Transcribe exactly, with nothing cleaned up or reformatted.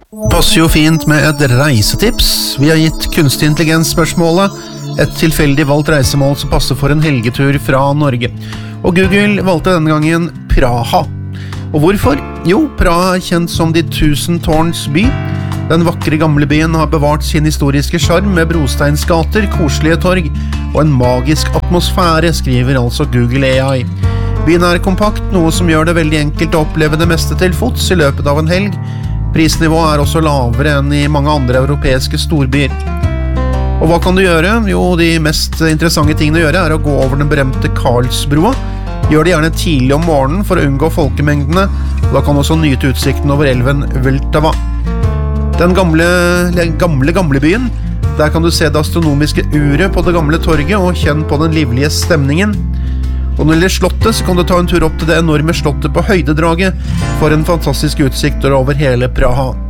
Passer jo fint med et reisetips. Vi har gitt kunstig intelligens spørsmålet, et tilfeldig valgt reisemål som passer for en helgetur fra Norge. Og Google valgte denne gangen Praha. Og hvorfor? Jo, Praha er kjent som de tusen tårns by. Den vakre gamle byen har bevart sin historiske charm med brosteinsgater, koselige torg og en magisk atmosfære, skriver altså Google A I. Byen er kompakt, noe som gjør det veldig enkelt å oppleve det meste til fots i løpet av en helg. Prisnivået er også lavere enn i mange andre europeiske storbyer. Og hva kan du gjøre? Jo, de mest interessante tingene å gjøre er å gå over den berømte Karlsbroa. Gjør det gjerne tidlig om morgenen for å unngå folkemengdene, og da kan du også nyte utsikten over elven Vltava. Den gamle, gamle, gamle byen, der kan du se det astronomiske uret på det gamle torget og kjenne på den livlige stemningen. Og når det gjelder slottet, så kan du ta en tur opp til det enorme slottet på høydedraget for en fantastisk utsikt over hele Praha.